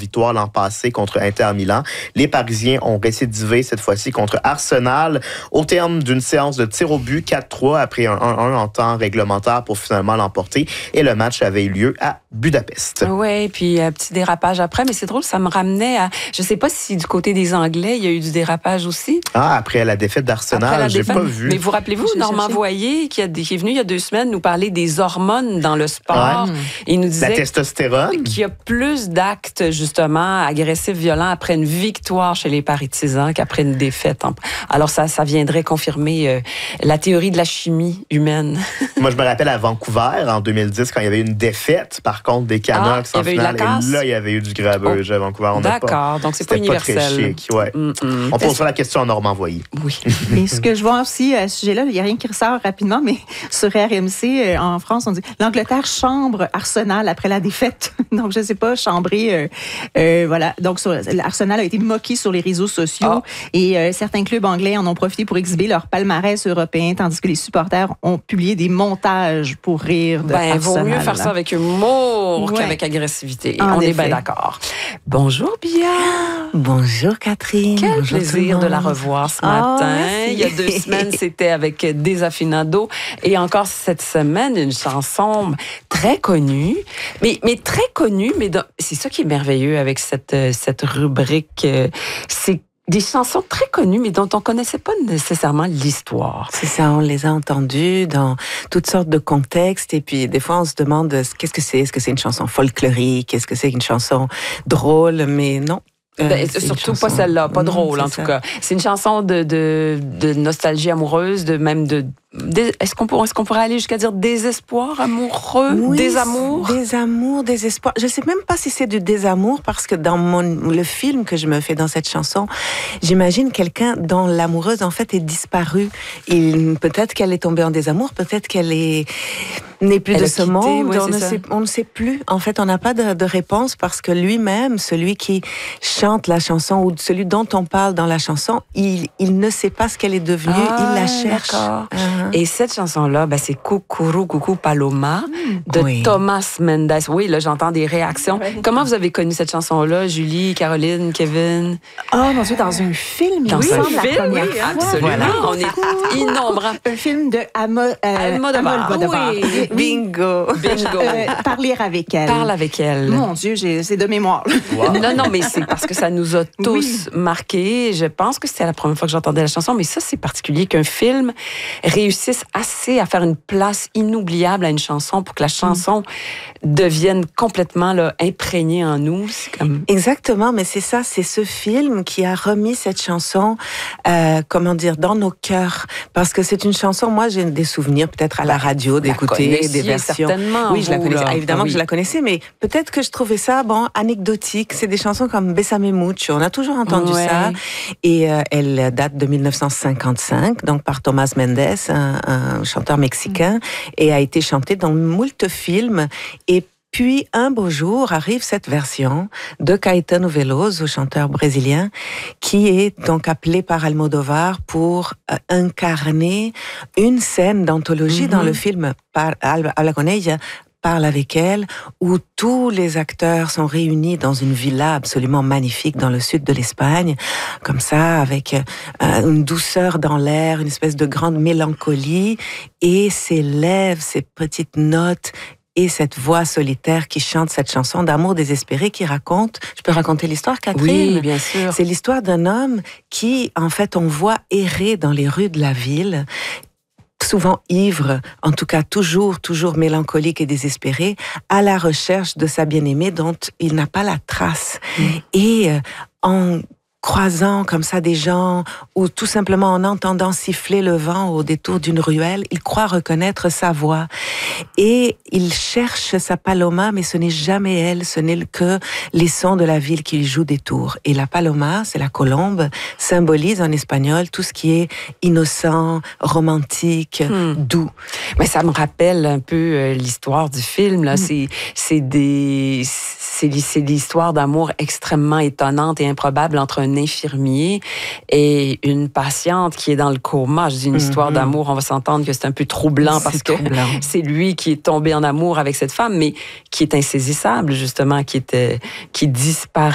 victoire l'an passé contre Inter Milan. Les Parisiens ont récidivé cette fois-ci contre Arsenal au terme d'une séance de tir au but 4-3 après un 1-1 en temps réglementaire pour finalement l'emporter. Et le match avait eu lieu à Budapest. Oui, puis un petit dérapage après, mais c'est drôle, ça me ramenait à... Je ne sais pas si du côté des Anglais, il y a eu du dérapage aussi. Ah, après la défaite d'Arsenal, j'ai pas vu. Mais vous rappelez-vous, Normand Voyer, qui est venu il y a 2 semaines nous parler des hormones dans le sport. Il nous disait la testostérone. Qu'il y a plus d'actes, justement, agressifs, violents après une victoire chez les partisans qu'après une défaite. Alors, ça viendrait confirmer la théorie de la chimie humaine. Moi, je me rappelle à Vancouver, en 2010, quand il y avait eu une défaite, par contre, des Canucks en finale. Et là, il y avait eu du grabuge à Vancouver. D'accord, donc c'est pas universel. Pas très chic, ouais. On posera la question à Normand Voyer. Oui. Et ce que je vois aussi à ce sujet-là, il n'y a rien qui ressort rapidement, mais sur RMC, en France, on dit l'Angleterre chambre Arsenal après la défaite. Donc, je ne sais pas, chambrer, voilà. Donc, Arsenal a été moqué sur les réseaux sociaux et certains clubs anglais en ont profité pour exhiber leur palmarès européen, tandis que les supporters ont publié des montages pour rire de Arsenal. Vaut mieux faire ça avec humour qu'avec agressivité. On est bien d'accord. Bonjour, Bia. Bonjour, Catherine. Quel Bonjour plaisir de la revoir ce matin. Il y a 2 semaines, c'était avec Desafinado. Et encore cette semaine, une chanson très connue. Mais très connue, mais c'est ça qui est merveilleux avec cette rubrique. C'est des chansons très connues, mais dont on ne connaissait pas nécessairement l'histoire. C'est ça, on les a entendues dans toutes sortes de contextes. Et puis, des fois, on se demande qu'est-ce que c'est. Est-ce que c'est une chanson folklorique? Est-ce que c'est une chanson drôle? Mais non. Surtout pas celle-là, pas drôle en tout cas. C'est une chanson de nostalgie amoureuse, est-ce qu'on pourrait aller jusqu'à dire désespoir amoureux, désamour? Désamour, désespoir. Je sais même pas si c'est du désamour parce que dans le film que je me fais dans cette chanson, j'imagine quelqu'un dont l'amoureuse en fait est disparue. Peut-être qu'elle est tombée en désamour, peut-être qu'elle n'est plus de ce monde. On ne sait plus. En fait, on n'a pas de réponse parce que lui-même, celui qui chante la chanson ou celui dont on parle dans la chanson, il ne sait pas ce qu'elle est devenue. Il la cherche. Et cette chanson-là, c'est Coucou Coucou Paloma de Thomas Mendes. Oui, là, j'entends des réactions. Ouais. Comment vous avez connu cette chanson-là, Julie, Caroline, Kevin? Oh, mon Dieu, dans un film. Dans un film, oui, absolument. Voilà. On est innombrables. Un film de Almodovar. Oui. Bingo. Parler avec elle. Parle avec elle. Mon Dieu, c'est de mémoire. Wow. Non, mais c'est parce que ça nous a tous marqués. Je pense que c'était la première fois que j'entendais la chanson, mais ça, c'est particulier qu'un film réussisse assez à faire une place inoubliable à une chanson pour que la chanson devienne complètement imprégnée en nous. C'est comme... Exactement, mais c'est ça, c'est ce film qui a remis cette chanson, dans nos cœurs. Parce que c'est une chanson, moi j'ai des souvenirs peut-être à la radio d'écouter des versions. Certainement. Oui, je la connaissais. Évidemment que je la connaissais, mais peut-être que je trouvais ça, anecdotique. C'est des chansons comme Bésame mucho. On a toujours entendu ça. Et elle date de 1955, donc par Thomas Mendes, un chanteur mexicain, et a été chantée dans moult films. Et puis, un beau jour, arrive cette version de Caetano Veloso, chanteur brésilien, qui est donc appelé par Almodovar pour incarner une scène d'anthologie dans le film Habla con ella, Parle avec elle, où tous les acteurs sont réunis dans une villa absolument magnifique dans le sud de l'Espagne, comme ça, avec une douceur dans l'air, une espèce de grande mélancolie, et s'élèvent ces petites notes et cette voix solitaire qui chante cette chanson d'amour désespéré qui raconte... Je peux raconter l'histoire, Catherine? Oui, bien sûr. C'est l'histoire d'un homme qui, en fait, on voit errer dans les rues de la ville, souvent ivre, en tout cas toujours mélancolique et désespéré, à la recherche de sa bien-aimée dont il n'a pas la trace. Et en croisant comme ça des gens, ou tout simplement en entendant siffler le vent au détour d'une ruelle, il croit reconnaître sa voix. Et il cherche sa paloma, mais ce n'est jamais elle, ce n'est que les sons de la ville qui lui jouent des tours. Et la paloma, c'est la colombe, symbolise en espagnol tout ce qui est innocent, romantique, doux. Mais ça me rappelle un peu l'histoire du film, là. C'est l'histoire d'amour extrêmement étonnante et improbable entre un infirmier et une patiente qui est dans le coma. Je dis une histoire d'amour, on va s'entendre que c'est un peu troublant parce que c'est lui qui est tombé en amour avec cette femme, mais qui est insaisissable, justement, qui disparaît